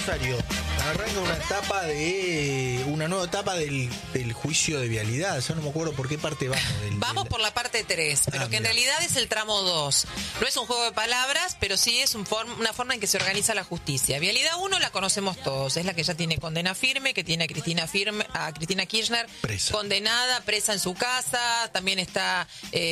Rosario, arranca una nueva etapa del juicio de vialidad. Yo no me acuerdo por qué parte vamos. Vamos por la parte 3, pero que en realidad es el tramo 2. No es un juego de palabras, pero sí es una forma en que se organiza la justicia. Vialidad 1 la conocemos todos, es la que ya tiene condena firme, que tiene a Cristina Kirchner presa. Condenada, presa en su casa. También está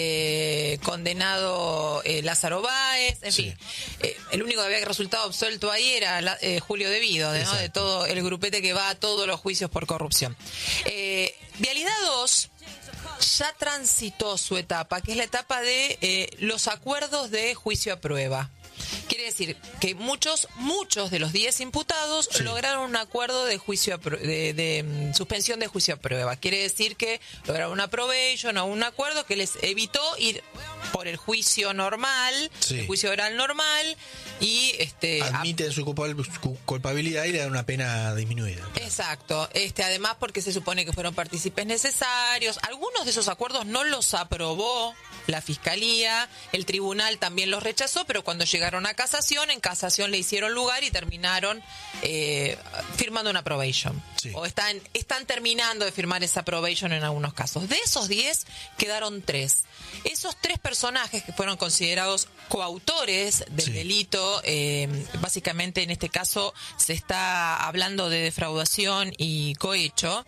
condenado Lázaro Báez, en fin. El único que había resultado absuelto ahí era Julio Devido, ¿no? De todo el grupete que va a todos los juicios por corrupción. Vialidad 2 ya transitó su etapa, que es la etapa de los acuerdos de juicio a prueba. Quiere decir que muchos de los 10 imputados lograron un acuerdo de juicio de suspensión de juicio a prueba. Quiere decir que lograron una probation o un acuerdo que les evitó ir por el juicio normal, el juicio oral normal, y admiten su culpabilidad y le dan una pena disminuida. Exacto. Además, porque se supone que fueron partícipes necesarios. Algunos de esos acuerdos no los aprobó la Fiscalía, el tribunal también los rechazó, pero cuando llegaron a casación, en casación le hicieron lugar y terminaron firmando una probation. O están terminando de firmar esa probation en algunos casos. De esos 10 quedaron 3. Esos 3 personajes que fueron considerados coautores del delito, básicamente en este caso se está hablando de defraudación y cohecho.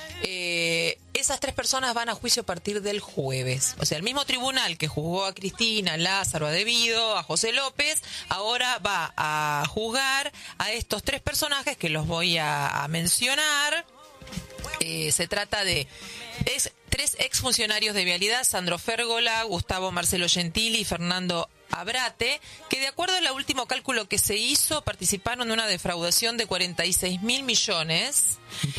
Esas 3 personas van a juicio a partir del jueves. O sea, el mismo tribunal que juzgó a Cristina, a Lázaro, a Devido, a José López, ahora va a juzgar a estos 3 personajes que los voy a mencionar. Se trata de 3 exfuncionarios de Vialidad: Sandro Férgola, Gustavo Marcelo Gentili y Fernando Abrate, que de acuerdo al último cálculo que se hizo, participaron de una defraudación de 46.000 millones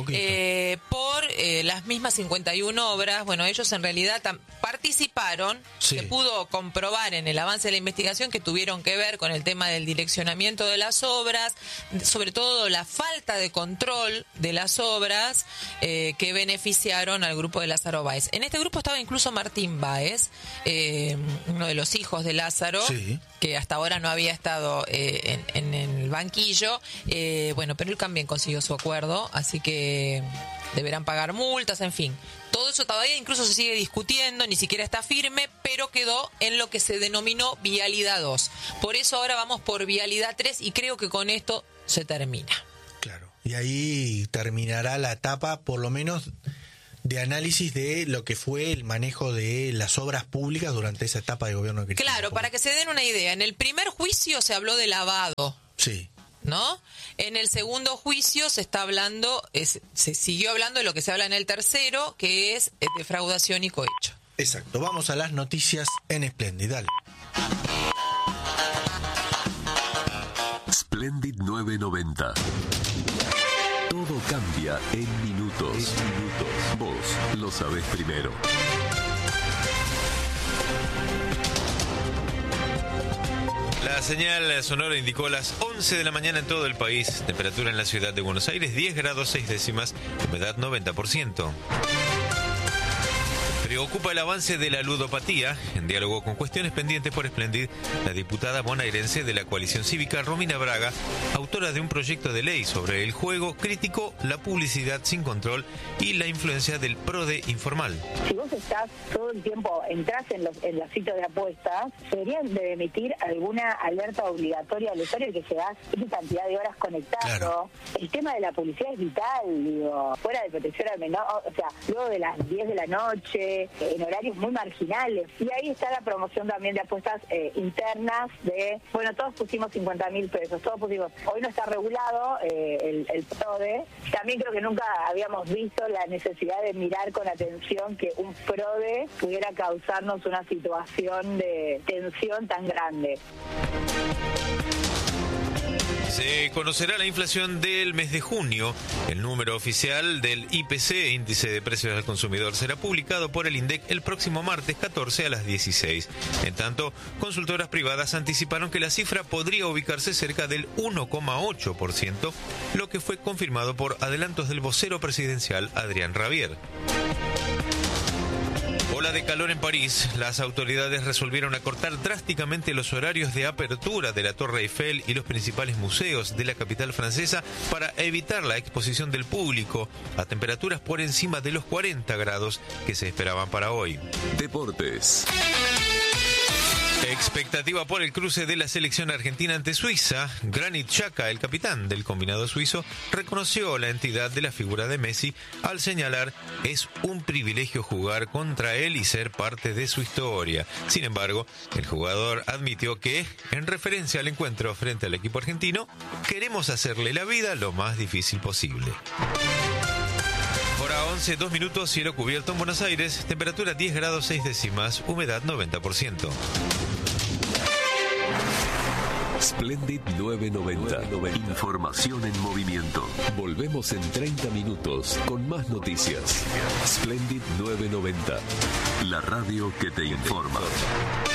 por las mismas 51 obras. Bueno, ellos en realidad participaron, se pudo comprobar en el avance de la investigación que tuvieron que ver con el tema del direccionamiento de las obras, sobre todo la falta de control de las obras que beneficiaron al grupo de Lázaro Báez. En este grupo estaba incluso Martín Báez, uno de los hijos de Lázaro, que hasta ahora no había estado en el banquillo. Bueno, pero él también consiguió su acuerdo, así que deberán pagar multas, en fin. Todo eso todavía incluso se sigue discutiendo, ni siquiera está firme, pero quedó en lo que se denominó Vialidad 2. Por eso ahora vamos por Vialidad 3 y creo que con esto se termina. Claro, y ahí terminará la etapa, por lo menos, de análisis de lo que fue el manejo de las obras públicas durante esa etapa de gobierno de Cristina. Claro, para que se den una idea, en el primer juicio se habló de lavado. ¿No? En el segundo juicio se siguió hablando de lo que se habla en el tercero, que es defraudación y cohecho. Exacto. Vamos a las noticias en Splendid. Dale. Splendid 990. Todo cambia en minutos. Vos lo sabés primero. La señal sonora indicó las 11 de la mañana en todo el país. Temperatura en la ciudad de Buenos Aires 10 grados 6 décimas, humedad 90%. Preocupa el avance de la ludopatía. En diálogo con cuestiones pendientes por Splendid, la diputada bonaerense de la coalición cívica, Romina Braga, autora de un proyecto de ley sobre el juego, criticó la publicidad sin control y la influencia del PRODE informal. Si vos estás todo el tiempo, entras en los sitios de apuestas, deberían de emitir alguna alerta obligatoria al usuario que llevas esa cantidad de horas conectado. Claro. El tema de la publicidad es vital, digo, fuera de protección al menor, o sea, luego de las 10 de la noche, en horarios muy marginales. Y ahí está la promoción también de apuestas internas de, bueno, todos pusimos 50.000 pesos, todos pusimos. Hoy no está regulado el PRODE. También creo que nunca habíamos visto la necesidad de mirar con atención que un PRODE pudiera causarnos una situación de tensión tan grande. Se conocerá la inflación del mes de junio. El número oficial del IPC, Índice de Precios al Consumidor, será publicado por el INDEC el próximo martes 14 a las 16. En tanto, consultoras privadas anticiparon que la cifra podría ubicarse cerca del 1,8%, lo que fue confirmado por adelantos del vocero presidencial Adrián Rabier. ola de calor en París, las autoridades resolvieron acortar drásticamente los horarios de apertura de la Torre Eiffel y los principales museos de la capital francesa para evitar la exposición del público a temperaturas por encima de los 40 grados que se esperaban para hoy. Deportes. Expectativa por el cruce de la selección argentina ante Suiza. Granit Xhaka, el capitán del combinado suizo, reconoció la entidad de la figura de Messi al señalar: es un privilegio jugar contra él y ser parte de su historia. Sin embargo, el jugador admitió que, en referencia al encuentro frente al equipo argentino, queremos hacerle la vida lo más difícil posible. Hora 11, 2 minutos, cielo cubierto en Buenos Aires, temperatura 10 grados 6 décimas, humedad 90%. Splendid 990. Información en movimiento. Volvemos en 30 minutos con más noticias. Splendid 990. La radio que te informa.